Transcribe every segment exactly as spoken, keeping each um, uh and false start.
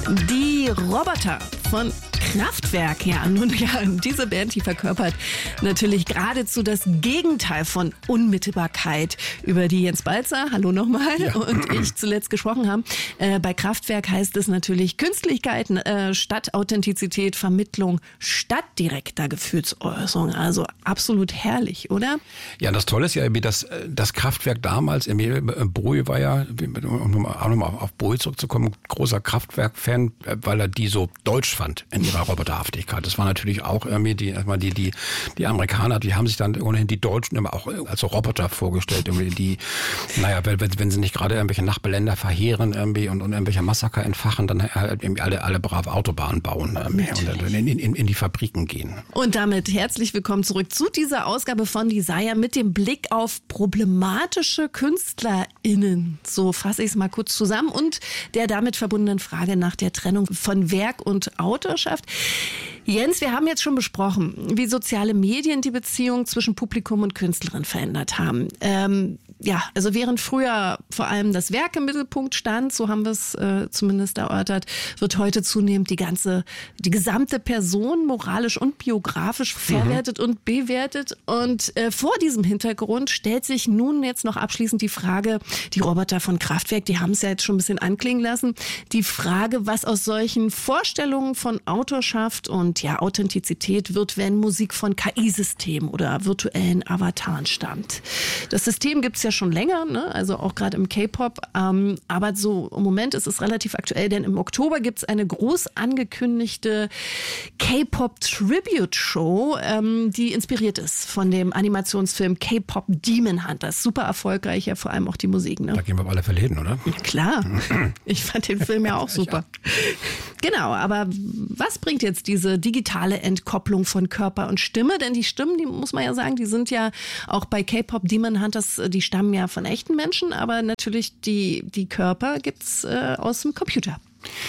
Die Roboter von Kraftwerk, ja, nun ja, diese Band, die verkörpert natürlich geradezu das Gegenteil von Unmittelbarkeit, über die Jens Balzer, hallo nochmal, ja. und ich zuletzt gesprochen haben. Äh, bei Kraftwerk heißt es natürlich Künstlichkeit äh, statt Authentizität, Vermittlung statt direkter Gefühlsäußerung. Also absolut herrlich, oder? Ja, das Tolle ist ja, dass das Kraftwerk damals, Bowie war ja, um auch nochmal auf Bowie zurückzukommen, großer Kraftwerk-Fan, weil er die so deutsch fand in ihrer Roboterhaftigkeit. Das war natürlich auch irgendwie die, erstmal die, die, die Amerikaner, die haben sich dann ohnehin die Deutschen immer auch als Roboter vorgestellt, irgendwie die, naja, wenn, wenn sie nicht gerade irgendwelche Nachbarländer verheeren irgendwie und, und irgendwelche Massaker entfachen, dann halt irgendwie alle, alle brav Autobahnen bauen irgendwie und in, in, in die Fabriken gehen. Und damit herzlich willkommen zurück zu dieser Ausgabe von Desire mit dem Blick auf problematische KünstlerInnen. So fasse ich es mal kurz zusammen und der damit verbundenen Frage nach der Trennung von Werk und Autorschaft. Jens, wir haben jetzt schon besprochen, wie soziale Medien die Beziehung zwischen Publikum und Künstlerin verändert haben. Ähm, ja, also während früher vor allem das Werk im Mittelpunkt stand, so haben wir es äh, zumindest erörtert, wird heute zunehmend die ganze, die gesamte Person moralisch und biografisch verwertet mhm. und bewertet. Und äh, vor diesem Hintergrund stellt sich nun jetzt noch abschließend die Frage, die Roboter von Kraftwerk, die haben es ja jetzt schon ein bisschen anklingen lassen, die Frage, was aus solchen Vorstellungen von Autorschaft und ja, Authentizität wird, wenn Musik von K I-Systemen oder virtuellen Avataren stammt. Das System gibt es ja schon länger, ne? Also auch gerade im K-Pop. Ähm, aber so im Moment ist es relativ aktuell, denn im Oktober gibt es eine groß angekündigte K-Pop-Tribute-Show, ähm, die inspiriert ist von dem Animationsfilm K-Pop Demon Hunters. Super erfolgreich, ja vor allem auch die Musik. Ne? Da gehen wir auf alle Fälle hin, oder? Klar, ich fand den Film ja auch super. Genau, aber was bringt jetzt diese digitale Entkopplung von Körper und Stimme? Denn die Stimmen, die muss man ja sagen, die sind ja auch bei K-Pop Demon Hunters, die stammen ja von echten Menschen, aber natürlich die, die Körper gibt's äh, aus dem Computer.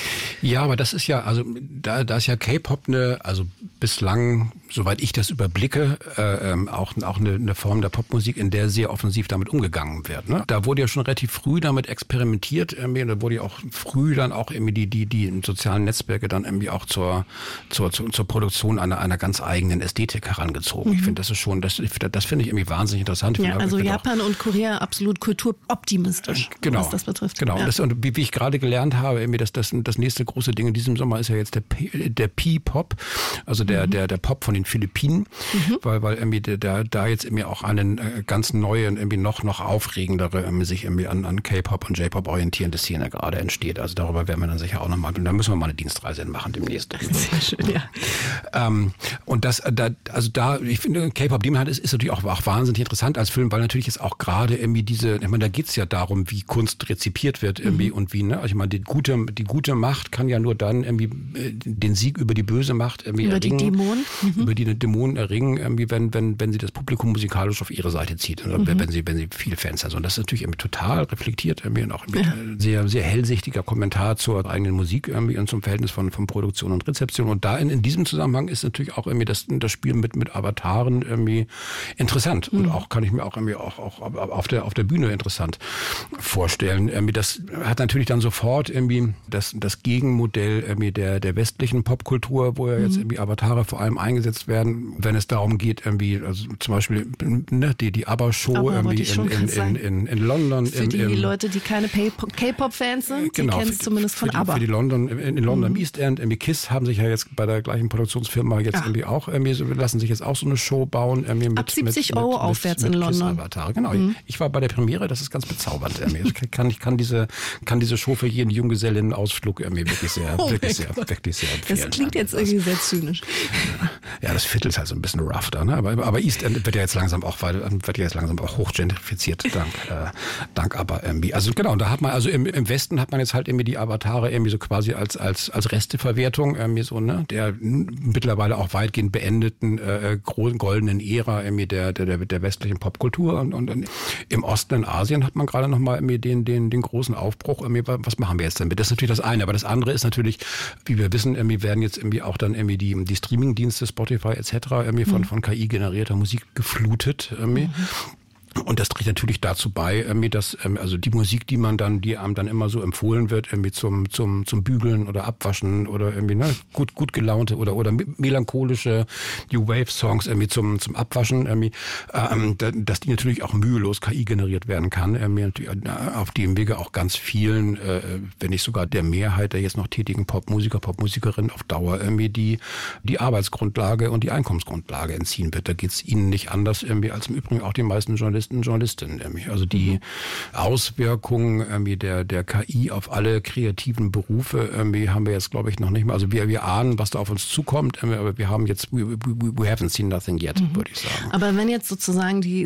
Ja, aber das ist ja, also da, da ist ja K-Pop eine, also bislang, soweit ich das überblicke, äh, ähm, auch, auch eine, eine Form der Popmusik, in der sehr offensiv damit umgegangen wird. Ne? Da wurde ja schon relativ früh damit experimentiert, irgendwie, und da wurde ja auch früh dann auch irgendwie die, die, die sozialen Netzwerke dann irgendwie auch zur, zur, zur, zur Produktion einer, einer ganz eigenen Ästhetik herangezogen. Mhm. Ich finde, das ist schon, das, das finde ich irgendwie wahnsinnig interessant. Ja, also Japan und Korea absolut kulturoptimistisch, genau, was das betrifft. Genau, ja. Und, das, und wie, wie ich gerade gelernt habe, irgendwie, dass das, das nächste große Ding in diesem Sommer ist ja jetzt der, P, der P-Pop, also der, mhm. der, der Pop von den Philippinen, mhm. weil, weil irgendwie da, da jetzt irgendwie auch einen äh, ganz neuen, irgendwie noch, noch aufregendere, irgendwie sich irgendwie an, an K-Pop und J-Pop orientierende Szene gerade entsteht. Also darüber werden wir dann sicher auch nochmal, da müssen wir mal eine Dienstreise machen demnächst. Sehr schön, ja. Ähm, und das, da, also da, ich finde, K-Pop Demon Hunters ist, ist natürlich auch, auch wahnsinnig interessant als Film, weil natürlich jetzt auch gerade irgendwie diese, ich meine, da geht's ja darum, wie Kunst rezipiert wird irgendwie mhm. und wie, ne, also ich meine, die gute, die gute Macht kann ja nur dann irgendwie den Sieg über die böse Macht irgendwie über erringen. Die Dämonen. Mhm. Über die Dämonen erringen, irgendwie, wenn, wenn, wenn sie das Publikum musikalisch auf ihre Seite zieht. Oder mhm. wenn sie, wenn sie viele Fans hat. Und das ist natürlich irgendwie total reflektiert irgendwie und auch irgendwie ja. sehr, sehr hellsichtiger Kommentar zur eigenen Musik irgendwie und zum Verhältnis von, von Produktion und Rezeption. Und da in, in diesem Zusammenhang ist natürlich auch irgendwie das, das Spiel mit, mit Avataren irgendwie interessant. Mhm. Und auch kann ich mir auch irgendwie auch, auch auf der, auf der Bühne interessant vorstellen. Irgendwie das hat natürlich dann sofort irgendwie das, das Gegenmodell irgendwie der, der westlichen Popkultur, wo ja jetzt irgendwie Avatare vor allem eingesetzt werden, wenn es darum geht, irgendwie, also zum Beispiel ne, die, die ABBA-Show irgendwie in, in, in, in, in London. Für im, die im, Leute, die keine K-Pop-Fans sind, genau, die kennen es zumindest von für die, ABBA. Für die London, in, in London mhm. im East End, irgendwie KISS haben sich ja jetzt bei der gleichen Produktionsfirma jetzt Ach. irgendwie auch, irgendwie lassen sich jetzt auch so eine Show bauen. Irgendwie mit, Ab siebzig mit, Euro mit, aufwärts mit, in mit London. Kiss-Avatare. Genau, mhm. ich, ich war bei der Premiere, das ist ganz bezaubernd. Irgendwie. Ich kann, ich kann diese, kann diese Show für jeden Junggesellinnen-Ausflug irgendwie wirklich sehr, oh wirklich sehr, wirklich sehr empfehlen. Das klingt jetzt irgendwie sehr zynisch. Ja, das Viertel ist halt so ein bisschen rough da, ne? Aber, aber East End wird ja jetzt langsam auch, weil, wird ja jetzt langsam auch hochgentrifiziert, dank, äh, dank aber irgendwie. Also genau, und da hat man, also im, im Westen hat man jetzt halt irgendwie die Avatare irgendwie so quasi als, als, als Resteverwertung irgendwie so, ne? Der mittlerweile auch weitgehend beendeten, äh, großen goldenen Ära irgendwie der, der, der, der westlichen Popkultur und, und, und im Osten in Asien hat man gerade nochmal irgendwie den, den, den großen Aufbruch irgendwie, was machen wir jetzt damit? Das ist natürlich das eine, aber das andere ist natürlich, wie wir wissen, irgendwie werden jetzt irgendwie auch dann irgendwie die, die Streaming-Dienste, Spotify et cetera irgendwie von, mhm. von K I generierter Musik geflutet irgendwie. Mhm. Und das trägt natürlich dazu bei, dass also die Musik, die man dann, die einem dann immer so empfohlen wird, irgendwie zum zum zum Bügeln oder Abwaschen oder irgendwie ne, gut gut gelaunte oder oder melancholische New Wave Songs irgendwie zum zum Abwaschen, irgendwie, ähm, dass die natürlich auch mühelos K I generiert werden kann. Irgendwie auf dem Wege auch ganz vielen, äh, wenn nicht sogar der Mehrheit der jetzt noch tätigen Popmusiker, Popmusikerinnen auf Dauer irgendwie die die Arbeitsgrundlage und die Einkommensgrundlage entziehen wird. Da geht's ihnen nicht anders irgendwie als im Übrigen auch den meisten Journalisten Journalistin. Also die Auswirkungen irgendwie der, der K I auf alle kreativen Berufe irgendwie haben wir jetzt, glaube ich, noch nicht mal. Also wir, wir ahnen, was da auf uns zukommt, aber wir haben jetzt, we, we, we haven't seen nothing yet, mhm. würde ich sagen. Aber wenn jetzt sozusagen die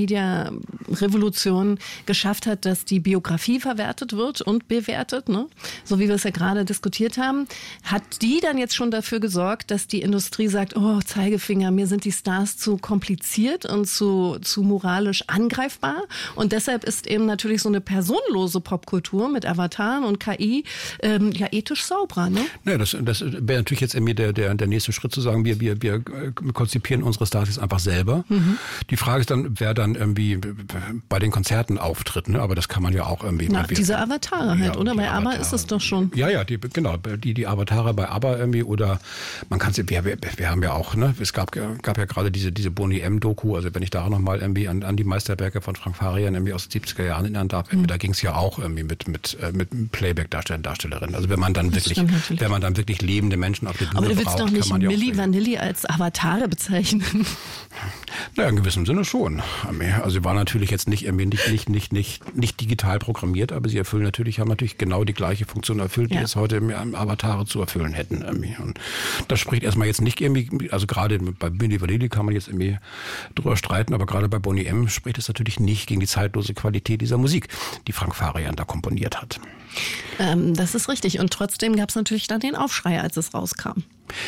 Social-Media-Revolution geschafft hat, dass die Biografie verwertet wird und bewertet, ne? So wie wir es ja gerade diskutiert haben, hat die dann jetzt schon dafür gesorgt, dass die Industrie sagt, oh, Zeigefinger, mir sind die Stars zu kompliziert und zu, zu moralisch angreifbar und deshalb ist eben natürlich so eine personenlose Popkultur mit Avataren und K I ähm, ja ethisch sauberer, ne? Ja, das, das wäre natürlich jetzt irgendwie der, der, der nächste Schritt zu sagen, wir, wir, wir konzipieren unsere Stars jetzt einfach selber. Mhm. Die Frage ist dann, wer dann irgendwie bei den Konzerten auftritt, ne? Aber das kann man ja auch irgendwie... Na, diese Avatare halt, ja, oder? Bei ABBA ist es doch schon. Ja, ja, die, genau, die, die Avatare bei ABBA irgendwie oder man kann es, wir, wir, wir haben ja auch, ne, es gab, gab ja gerade diese, diese Boney M-Doku, also wenn ich da nochmal irgendwie an, an die Meisterwerke von Frank Farian irgendwie aus den siebziger Jahren erinnern darf, mhm. da ging es ja auch irgendwie mit, mit, mit Playback-Darstellern, Darstellerinnen. Also wenn man dann das wirklich, wenn man dann wirklich lebende Menschen auf der Bühne braucht, aber du willst braucht, doch nicht Milli Vanilli als Avatare bezeichnen. Naja, in gewissem Sinne schon. Also sie war natürlich jetzt nicht, nicht, nicht, nicht, nicht, nicht digital programmiert, aber sie erfüllen natürlich, haben natürlich genau die gleiche Funktion erfüllt, die ja. es heute Avatare zu erfüllen hätten. Und das spricht erstmal jetzt nicht irgendwie, also gerade bei Milli Vanilli kann man jetzt irgendwie drüber streiten, aber gerade bei Boney M spricht es natürlich nicht gegen die zeitlose Qualität dieser Musik, die Frank Farian da komponiert hat. Ähm, das ist richtig. Und trotzdem gab es natürlich dann den Aufschrei, als es rauskam.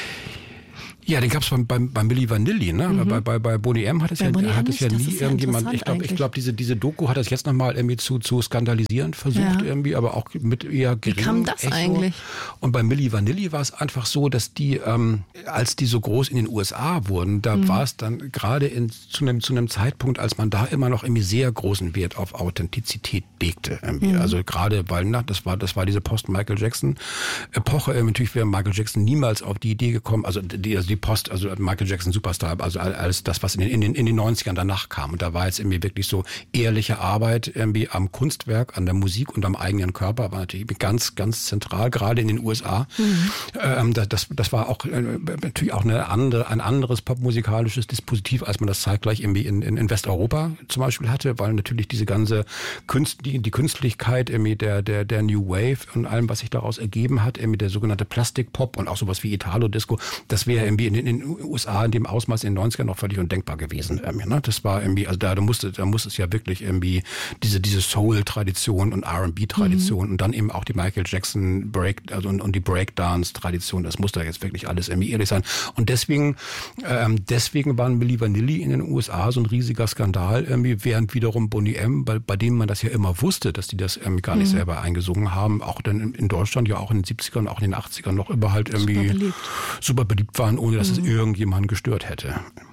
Ja, den gab es beim, beim, beim Milli Vanilli, ne? Mhm. Bei, bei, bei Boney M hat es ja, hat es ja nie irgendjemand, ich glaube, ich glaube, diese, diese Doku hat das jetzt nochmal irgendwie zu, zu skandalisieren versucht, ja. irgendwie, aber auch mit eher geringem Wie kam das Echo. eigentlich? Und bei Milli Vanilli war es einfach so, dass die, ähm, als die so groß in den U S A wurden, da mhm. war es dann gerade in, zu einem, zu einem Zeitpunkt, als man da immer noch irgendwie sehr großen Wert auf Authentizität legte, irgendwie. Mhm. Also gerade, weil, na, das war, das war diese Post-Michael Jackson-Epoche, natürlich wäre Michael Jackson niemals auf die Idee gekommen, also die, also die Post, also Michael Jackson Superstar, also alles das, was in den, in den, in den neunzigern danach kam. Und da war jetzt irgendwie wirklich so ehrliche Arbeit irgendwie am Kunstwerk, an der Musik und am eigenen Körper, war natürlich ganz, ganz zentral, gerade in den U S A. Mhm. Ähm, das, das war auch äh, natürlich auch eine andere, ein anderes popmusikalisches Dispositiv, als man das zeitgleich irgendwie in, in, in Westeuropa zum Beispiel hatte, weil natürlich diese ganze Künst, die, die Künstlichkeit irgendwie der, der, der New Wave und allem, was sich daraus ergeben hat, irgendwie der sogenannte Plastikpop und auch sowas wie Italo-Disco, das wäre irgendwie in, in den U S A in dem Ausmaß in den neunzigern noch völlig undenkbar gewesen. Das war irgendwie, also da, da musste, da musste es ja wirklich irgendwie diese, diese Soul-Tradition und R and B-Tradition mhm. und dann eben auch die Michael Jackson Break, also und, und die Breakdance-Tradition, das musste jetzt wirklich alles irgendwie ehrlich sein. Und deswegen, ähm, deswegen waren Milli Vanilli in den U S A so ein riesiger Skandal, irgendwie, während wiederum Boney M, bei, bei denen man das ja immer wusste, dass die das irgendwie gar nicht mhm. selber eingesungen haben, auch dann in, in Deutschland, ja auch in den siebzigern, auch in den achtzigern noch immer halt irgendwie super beliebt, super beliebt waren, ohne dass mhm. es irgendjemanden gestört hätte.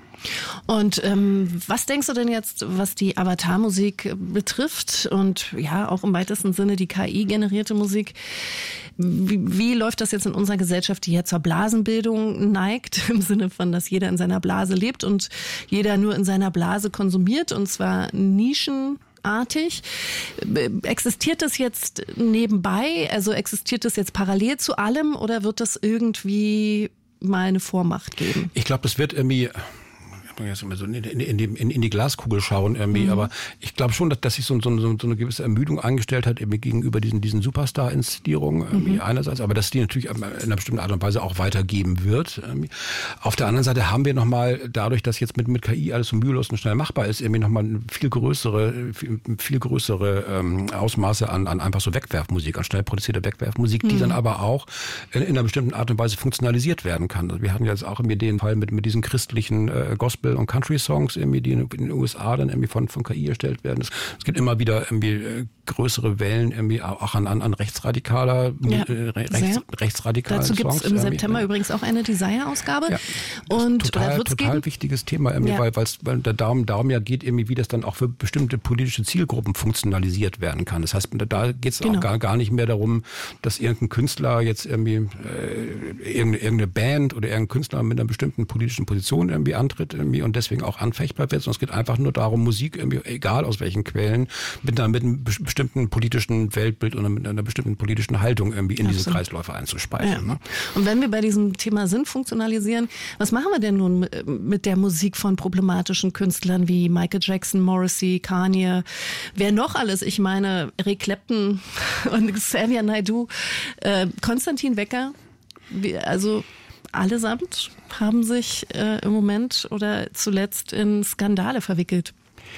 Und ähm, was denkst du denn jetzt, was die Avatar-Musik betrifft und ja auch im weitesten Sinne die K I-generierte Musik? Wie, wie läuft das jetzt in unserer Gesellschaft, die ja zur Blasenbildung neigt, im Sinne von, dass jeder in seiner Blase lebt und jeder nur in seiner Blase konsumiert und zwar nischenartig? Existiert das jetzt nebenbei, also existiert das jetzt parallel zu allem oder wird das irgendwie mal eine Vormacht geben? Ich glaube, das wird irgendwie... jetzt immer so in, in, in, in die Glaskugel schauen irgendwie, mhm. aber ich glaube schon, dass, dass sich so, so, so eine gewisse Ermüdung eingestellt hat irgendwie gegenüber diesen, diesen Superstar-Inszenierungen irgendwie mhm. einerseits, aber dass die natürlich in einer bestimmten Art und Weise auch weitergeben wird. Irgendwie. Auf der anderen Seite haben wir nochmal, dadurch, dass jetzt mit, mit K I alles so mühelos und schnell machbar ist, irgendwie nochmal viel größere, viel, viel größere ähm, Ausmaße an, an einfach so Wegwerfmusik, an schnell produzierter Wegwerfmusik, mhm. die dann aber auch in, in einer bestimmten Art und Weise funktionalisiert werden kann. Also wir hatten jetzt auch irgendwie den Fall mit, mit diesen christlichen äh, Gospel und Country-Songs, irgendwie, die in den U S A dann irgendwie von, von K I erstellt werden. Es, es gibt immer wieder irgendwie größere Wellen irgendwie auch an, an, an rechtsradikaler, ja, äh, rechts, rechtsradikalen Dazu gibt es im September ja. übrigens auch eine Desire-Ausgabe. Ja, und total, total geben? wichtiges Thema, irgendwie, Ja. weil es weil der darum, darum ja geht, irgendwie, wie das dann auch für bestimmte politische Zielgruppen funktionalisiert werden kann. Das heißt, da geht es Genau. auch gar, gar nicht mehr darum, dass irgendein Künstler jetzt irgendwie äh, irgendeine, irgendeine Band oder irgendein Künstler mit einer bestimmten politischen Position irgendwie antritt irgendwie und deswegen auch anfechtbar wird, sondern es geht einfach nur darum, Musik irgendwie, egal aus welchen Quellen, mit, einer, mit einem bestimmten politischen Weltbild oder mit einer bestimmten politischen Haltung irgendwie in Absolut. diese Kreisläufe einzuspeisen. Ja. Ne? Und wenn wir bei diesem Thema Sinn funktionalisieren, was machen wir denn nun mit der Musik von problematischen Künstlern wie Michael Jackson, Morrissey, Kanye, wer noch alles? Ich meine, Eric Clapton und Xavier Naidoo, äh, Konstantin Wecker, wie, also allesamt haben sich äh, im Moment oder zuletzt in Skandale verwickelt.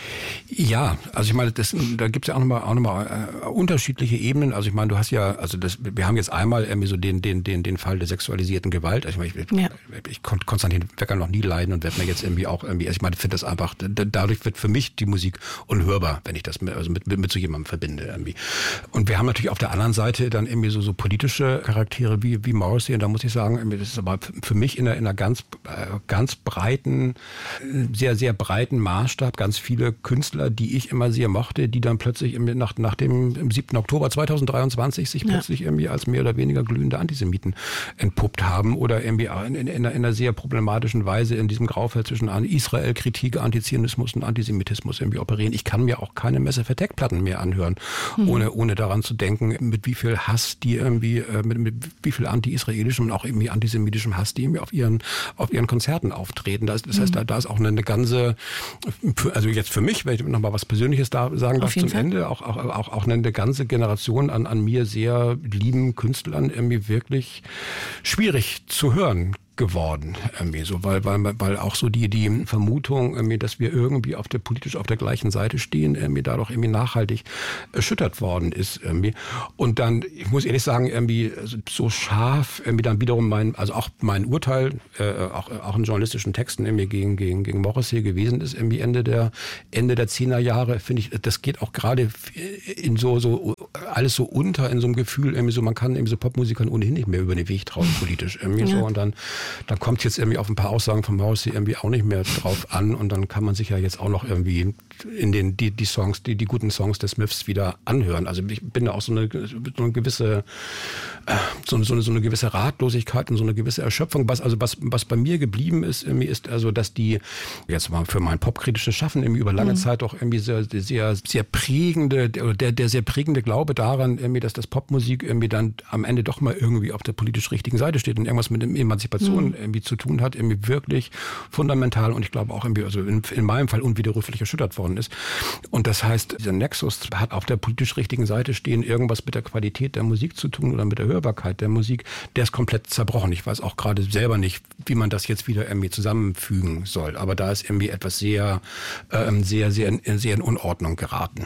Ja, also ich meine, das, da gibt es ja auch nochmal auch noch mal, äh, unterschiedliche Ebenen. Also ich meine, du hast ja, also das, wir haben jetzt einmal irgendwie so den den den den Fall der sexualisierten Gewalt. Also ich meine, ich, ja. ich konnte Konstantin Wecker noch nie leiden und werde mir jetzt irgendwie auch irgendwie, also ich meine, ich finde das einfach, dadurch wird für mich die Musik unhörbar, wenn ich das mit, also mit, mit, mit so jemandem verbinde irgendwie. Und wir haben natürlich auf der anderen Seite dann irgendwie so so politische Charaktere wie wie Morrissey und da muss ich sagen, das ist aber für mich in einer in einer ganz ganz breiten, sehr sehr breiten Maßstab ganz viele Künstler, die ich immer sehr mochte, die dann plötzlich nach, nach dem siebten Oktober zweitausenddreiundzwanzig sich ja. plötzlich irgendwie als mehr oder weniger glühende Antisemiten entpuppt haben oder irgendwie in, in, in einer sehr problematischen Weise in diesem Graufeld zwischen Israel-Kritik, Antizionismus und Antisemitismus irgendwie operieren. Ich kann mir auch keine Massive Attack-Platten mehr anhören, mhm. ohne, ohne daran zu denken, mit wie viel Hass die irgendwie, mit, mit wie viel anti-israelischem und auch irgendwie antisemitischem Hass die irgendwie auf ihren, auf ihren Konzerten auftreten. Das, das heißt, mhm. da, da ist auch eine, eine ganze, also jetzt für mich, wenn ich noch mal was Persönliches da sagen darf zum Fall. Ende, auch, auch, auch, auch eine ganze Generation an, an mir sehr lieben Künstlern irgendwie wirklich schwierig zu hören geworden, irgendwie so, weil, weil, weil auch so die, die Vermutung, irgendwie, dass wir irgendwie auf der, politisch auf der gleichen Seite stehen, irgendwie dadurch irgendwie nachhaltig erschüttert worden ist, irgendwie. Und dann, ich muss ehrlich sagen, irgendwie so scharf, irgendwie dann wiederum mein, also auch mein Urteil, äh, auch, auch in journalistischen Texten irgendwie gegen, gegen, gegen Morrissey gewesen ist, irgendwie Ende der, Ende der zehner Jahre, finde ich, das geht auch gerade in so, so, alles so unter, in so einem Gefühl, irgendwie so, man kann irgendwie so Popmusikern ohnehin nicht mehr über den Weg trauen, politisch, irgendwie ja. so, und dann Dann kommt jetzt irgendwie auf ein paar Aussagen von Morrissey irgendwie auch nicht mehr drauf an und dann kann man sich ja jetzt auch noch irgendwie in den die die Songs, die die guten Songs des Smiths wieder anhören. Also ich bin da auch so eine, so eine gewisse so, so, eine, so eine gewisse Ratlosigkeit und so eine gewisse Erschöpfung. Was also was was bei mir geblieben ist, irgendwie ist also, dass die jetzt mal für mein popkritisches Schaffen irgendwie über lange mhm. Zeit auch irgendwie sehr sehr sehr prägende der der sehr prägende Glaube daran irgendwie, dass das Popmusik irgendwie dann am Ende doch mal irgendwie auf der politisch richtigen Seite steht und irgendwas mit dem Emanzipation mhm. irgendwie zu tun hat, irgendwie wirklich fundamental und ich glaube auch irgendwie, also in, in meinem Fall unwiderruflich erschüttert worden ist. Und das heißt, dieser Nexus hat auf der politisch richtigen Seite stehen irgendwas mit der Qualität der Musik zu tun oder mit der Hörbarkeit der Musik, der ist komplett zerbrochen. Ich weiß auch gerade selber nicht, wie man das jetzt wieder irgendwie zusammenfügen soll. Aber da ist irgendwie etwas sehr, ähm, sehr, sehr, sehr in Unordnung geraten.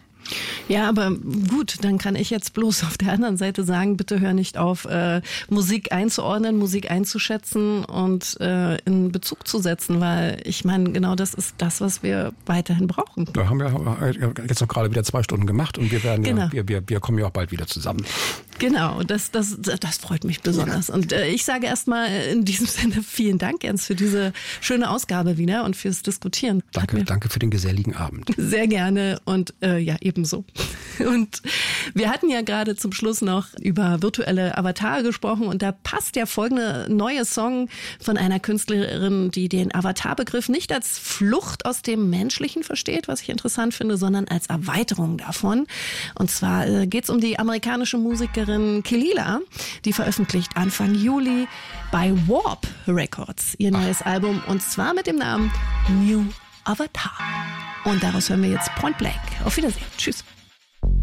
Ja, aber gut, dann kann ich jetzt bloß auf der anderen Seite sagen, bitte hör nicht auf, äh, Musik einzuordnen, Musik einzuschätzen und äh, in Bezug zu setzen, weil ich meine, genau das ist das, was wir weiterhin brauchen. Da haben wir jetzt noch gerade wieder zwei Stunden gemacht und wir werden genau. ja, wir, wir, wir kommen ja auch bald wieder zusammen. Genau, das, das, das freut mich besonders. Und äh, ich sage erstmal in diesem Sinne vielen Dank, Ernst, für diese schöne Ausgabe wieder und fürs Diskutieren. Danke, danke für den geselligen Abend. Sehr gerne und äh, ja, ebenso. Und wir hatten ja gerade zum Schluss noch über virtuelle Avatare gesprochen und da passt der folgende neue Song von einer Künstlerin, die den Avatar-Begriff nicht als Flucht aus dem Menschlichen versteht, was ich interessant finde, sondern als Erweiterung davon. Und zwar äh, geht es um die amerikanische Musikerin Kehlila, die veröffentlicht Anfang Juli bei Warp Records ihr neues Ach. Album und zwar mit dem Namen New Avatar. Und daraus hören wir jetzt Point Blank. Auf Wiedersehen. Tschüss.